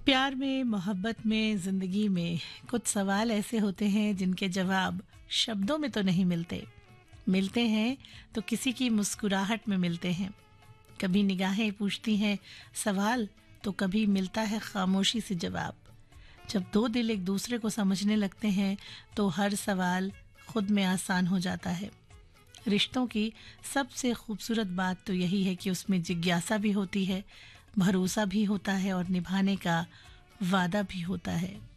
प्यार में, मोहब्बत में, ज़िंदगी में कुछ सवाल ऐसे होते हैं जिनके जवाब शब्दों में तो नहीं मिलते। मिलते हैं तो किसी की मुस्कुराहट में मिलते हैं। कभी निगाहें पूछती हैं सवाल, तो कभी मिलता है खामोशी से जवाब। जब दो दिल एक दूसरे को समझने लगते हैं तो हर सवाल खुद में आसान हो जाता है। रिश्तों की सबसे खूबसूरत बात तो यही है कि उसमें जिज्ञासा भी होती है, भरोसा भी होता है और निभाने का वादा भी होता है।